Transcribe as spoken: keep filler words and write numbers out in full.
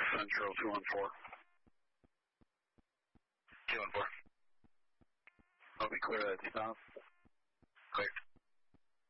Central two one four. two one four. I'll be clear that south. Clear.